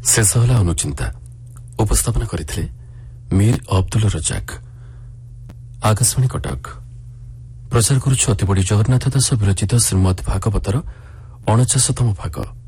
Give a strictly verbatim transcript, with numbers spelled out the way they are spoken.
ଶେଷ ହେଲା ଅନୁଚିନ୍ତା। ଉପସ୍ଥାପନ କରିଥିଲେ ମୀର ଅବଦୁଲ ରଜାକ। ଆକାଶବାଣୀ କଟକ। ପ୍ରଚାର କରୁଛୁ ଅତିବଡ଼ି ଜଗନ୍ନାଥ ଦାସ ବିରଚିତ ଶ୍ରୀମଦ୍ ଭାଗବତର ଅଣଚାଶତମ ଭାଗ।